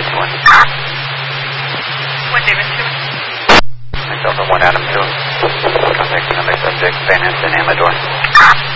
David 2. 1 David 2. Myself and 1 Adam 2. Contacting other subject, Van Henson, Amador.